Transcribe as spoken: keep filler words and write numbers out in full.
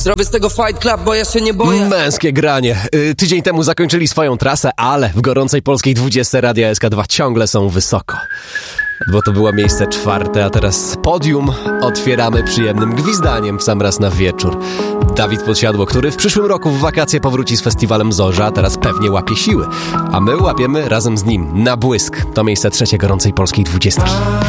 Zrobię z tego fight club, bo ja się nie boję. Męskie granie. Y, tydzień temu zakończyli swoją trasę, ale w gorącej polskiej dwudziestce Radia S K dwa ciągle są wysoko. Bo to było miejsce czwarte, a teraz podium otwieramy przyjemnym gwizdaniem w sam raz na wieczór. Dawid Podsiadło, który w przyszłym roku w wakacje powróci z festiwalem Zorza, a teraz pewnie łapie siły. A my łapiemy razem z nim Na błysk. To miejsce trzecie gorącej polskiej dwudziestki.